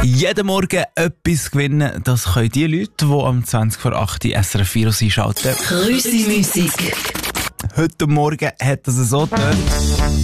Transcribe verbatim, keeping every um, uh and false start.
Jeden Morgen etwas gewinnen, das können die Leute, die am zwanzig vor acht S R F vier einschalten. Grüße Musik. Heute Morgen hat es so getönt.